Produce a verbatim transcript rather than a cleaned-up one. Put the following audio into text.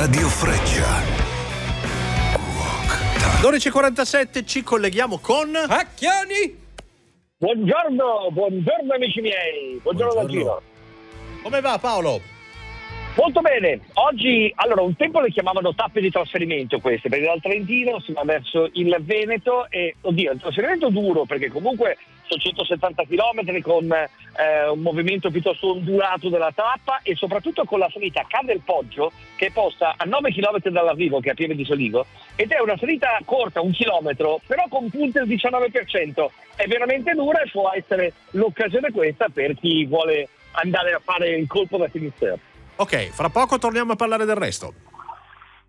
Radio Freccia. dodici e quarantasette ci colleghiamo con Acchioni. Buongiorno, buongiorno amici miei, buongiorno, buongiorno. da Giro. Come va Paolo? Molto bene, oggi, allora un tempo le chiamavano tappe di trasferimento queste, perché dal Trentino si va verso il Veneto e, oddio, il trasferimento duro perché comunque sono centosettanta chilometri con eh, un movimento piuttosto ondulato della tappa e soprattutto con la salita a Can del Poggio che è posta a nove chilometri dall'arrivo, che è a Pieve di Soligo, ed è una salita corta, un chilometro, però con punte al diciannove per cento, è veramente dura e può essere l'occasione questa per chi vuole andare a fare il colpo da Finisterre. Ok, fra poco torniamo a parlare del resto.